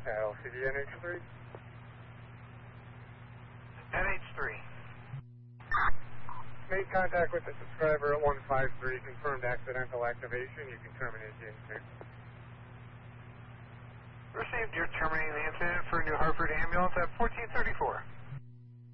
LCD NH3. NH3. Made contact with the subscriber at 153, confirmed accidental activation. You can terminate the incident. Received. You're terminating the incident for New Hartford ambulance at 1434.